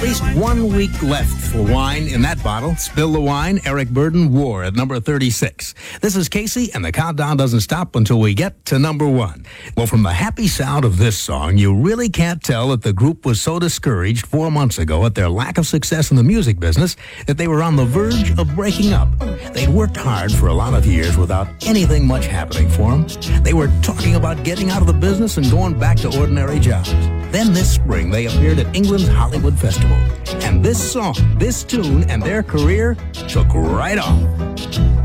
At least 1 week left for wine in that bottle. Spill the Wine, Eric Burdon, War at number 36. This is Casey, and the countdown doesn't stop until we get to number 1. Well, from the happy sound of this song, you really can't tell that the group was so discouraged 4 months ago at their lack of success in the music business that they were on the verge of breaking up. They'd worked hard for a lot of years without anything much happening for them. They were talking about getting out of the business and going back to ordinary jobs. Then this spring, they appeared at England's Hollywood Festival. And this song, this tune, and their career took right off.